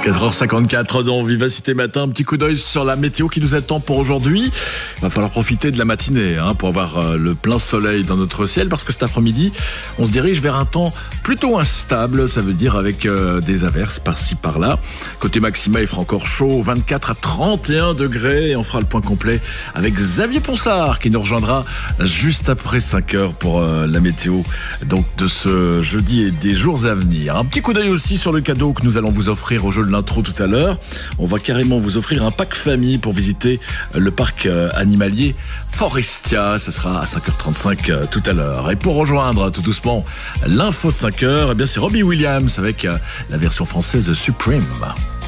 4h54 dans Vivacité Matin, un petit coup d'œil sur la météo qui nous attend pour aujourd'hui. Il va falloir profiter de la matinée pour avoir le plein soleil dans notre ciel, parce que cet après-midi, on se dirige vers un temps plutôt instable, ça veut dire avec des averses par-ci par-là. Côté maxima, il fera encore chaud, 24 à 31 degrés, et on fera le point complet avec Xavier Ponsard qui nous rejoindra juste après 5 heures pour la météo donc de ce jeudi et des jours à venir. Un petit coup d'œil aussi sur le cadeau que nous allons vous offrir au jeu de l'intro tout à l'heure. On va carrément vous offrir un pack famille pour visiter le parc animalier Forestia. Ça sera à 5h35 tout à l'heure. Et pour rejoindre tout doucement l'info de 5h, eh bien c'est Robbie Williams avec la version française Supreme.